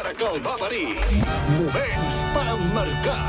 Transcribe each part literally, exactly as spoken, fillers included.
mare que el va parir. Moments per emmarcar.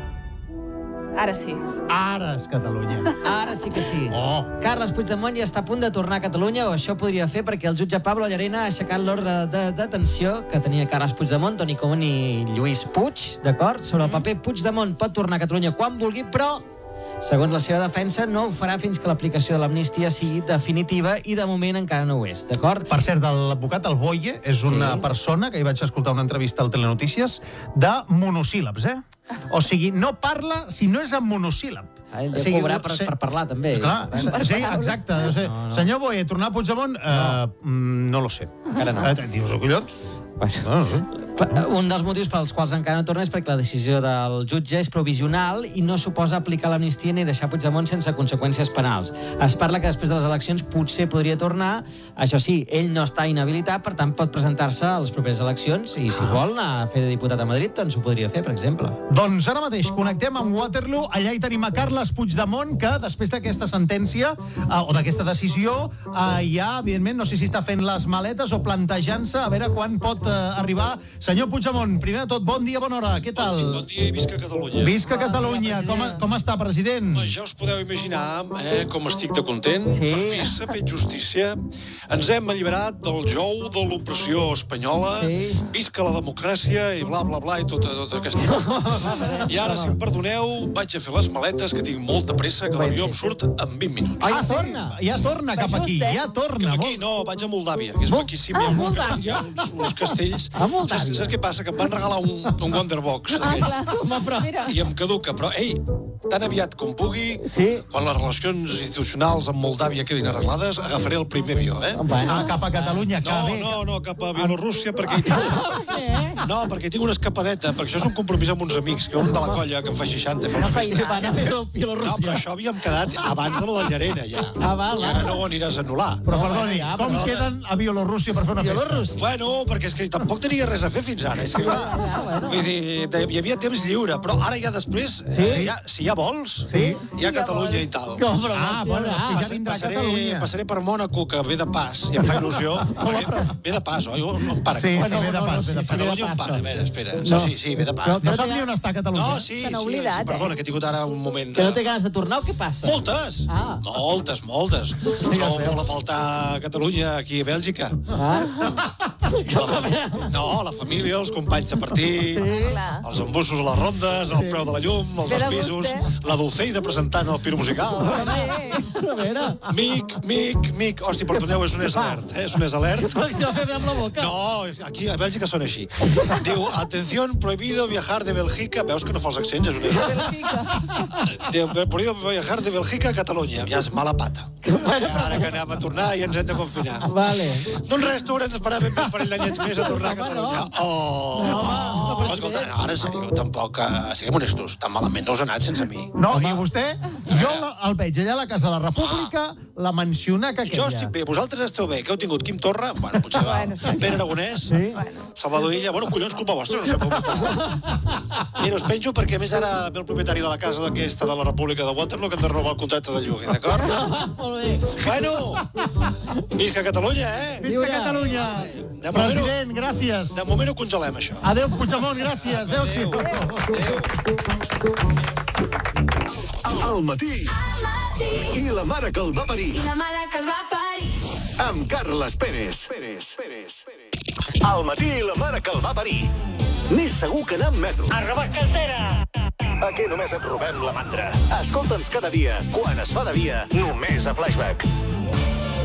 Ara sí. Ara és Catalunya. Ara sí que sí. Oh. Carles Puigdemont ja està a punt de tornar a Catalunya, o això podria fer perquè el jutge Pablo Llarena ha aixecat l'ordre de detenció que tenia Carles Puigdemont, Toni Común i Lluís Puig, d'acord? Sobre el paper, Puigdemont pot tornar a Catalunya quan vulgui, però, segons la seva defensa, no ho farà fins que l'aplicació de l'amnistia sigui definitiva i de moment encara no ho és, d'acord? Per cert, l'advocat El Boye és una Sí. persona que hi vaig escoltar una entrevista al Telenotícies de monosíl·labs, eh? O sigui, no parla si no és en monosíl·lab. Ah, ell O deu sigui, cobrar per, sí. per parlar, també. Clar, Per sí, exacte. No sé. No, no. Senyor Boye, tornar a Puigdemont? No, uh, no lo sé. Encara no. Eh, dius, collons? Bueno. No, no sé. Un dels motius pels quals encara no torna és perquè la decisió del jutge és provisional i no suposa aplicar l'amnistia ni deixar Puigdemont sense conseqüències penals. Es parla que després de les eleccions potser podria tornar. Això sí, ell no està inhabilitat, per tant pot presentar-se a les properes eleccions i si vol anar a fer de diputat a Madrid, doncs ho podria fer, per exemple. Doncs ara mateix connectem amb Waterloo. Allà hi tenim a Carles Puigdemont, que després d'aquesta sentència eh, o d'aquesta decisió eh, ja, evidentment, no sé si està fent les maletes o plantejant-se a veure quan pot eh, arribar. Senyor Puigdemont, primer de tot, bon dia, bona hora. Què tal? Bon dia i visca Catalunya. Visca Catalunya. Com, com està, president? Home, ja us podeu imaginar eh, com estic de content. Sí. Per fi s'ha fet justícia. Ens hem alliberat del jou de l'opressió espanyola. Sí. Visca la democràcia i bla, bla, bla, i tota, tota aquesta... I ara, si em perdoneu, vaig a fer les maletes, que tinc molta pressa, que l'avió em surt en vint minuts. Ah, torna. Ja torna cap aquí. Ja torna. Cap aquí, no, vaig a Moldàvia, que és maquíssim. Hi ha uns, hi ha uns, uns castells. A Moldàvia. Saps, saps què passa? Que em van regalar un, un Wonderbox. Ah, clar. Home, però... Mira. I em caduca, però, ei, tan aviat com pugui, Sí. quan les relacions institucionals amb Moldàvia quedin arreglades, agafaré el primer avió, eh? Bueno. Ah, cap a Catalunya, que No, bé. no, no, cap a Bielorússia, perquè hi tinc... No, perquè hi tinc una escapadeta, perquè això és un compromís amb uns amics, que un de la colla que em fa seixanta fa uns Sí, va anar a fer el No, però Bielorússia. això havíem quedat abans de la Llarena, ja. Ah, val, I ara no ho aniràs a anul·lar. Però, perdoni, Ja, com però- queden a Bielorússia per fer una festa? Bielorússia. Bueno, perquè és que tampoc tenia res a fer fins ara. És que, clar, vull dir, de- hi havia temps lliure, però ara ja després, sí? eh, ja, si ja vols, Sí? hi ha Catalunya i tal. Com, però Ah, bueno, és que ja Passa- vindrà a passaré, Catalunya. passaré per Mònaco, que ve de pas, i em fa il·lusió. perquè ve de pas, oi? No em para. Sí, que- sí, ve de no, pas, no, ve de sí, pas. Catalunya em para. A veure, espera. No. No. Sí, sí, ve de pas. Però- No sap ni on està Catalunya. No, sí, Se n'ha sí, oblidat, sí, perdona, eh? que he tingut ara un moment Que no té de... ganes de tornar o què passa? Moltes! Ah. Moltes, moltes. Trobo molt a faltar Catalunya aquí a Bèlgica. Ah. La fa- No, la família, els companys de partit, Clar. els embussos a les rondes, el preu de la llum, els Ve de dos gust, pisos, eh? la Dulceida presentant el Piro Musical. Sí. A veure... Mic, mic, mic. Hosti, perdoneu, és un és alert, eh? És un és alert. Què va fer amb la boca? No, aquí a Bèlgica són així. Diu, atención, prohibido viajar de Bèlgica. Veus que no fa els accents? És un és Diu, prohibido viajar de Bèlgica a Catalunya. Ja és mala pata. Ara que anem a tornar i ens hem de confinar. Vale. Doncs res, tu haurem d'esperar ben bé un parell d'anyets més a tornar a Catalunya. Oh! No, Oh, escolta, no, ara en sèrio, tampoc, uh, siguem honestos, tan malament no us ha anat sense mi. No, i vostè, jo la- el veig allà a la Casa de la República, la mencionar que Jo aquella. estic bé, vosaltres esteu bé, que heu tingut Quim Torra, bueno, potser va, Bueno, sí. Pere Aragonès, Sí? Salvador Illa, bueno, collons, culpa vostra, no sé com Mira, us penjo perquè a més ara ve el propietari de la casa d'aquesta de la República de Waterloo que hem de renovar el contracte de lloguer, d'acord? Molt bé. Bueno, visca Catalunya, eh? Visca Catalunya! De moment, President, gràcies. de moment ho congelem, això. Adéu, Puigdemont, gràcies. Adéu-siau. Al matí. I la mare que el va parir. I la mare que el va parir. Amb Carles Pérez. Pérez, Pérez, Pérez. Al matí i la mare que el va parir. N'és segur que anar amb metro. Arroba cartera! Aquí només et robem la mandra. Escolta'ns cada dia, quan es fa de dia, només a Flashback.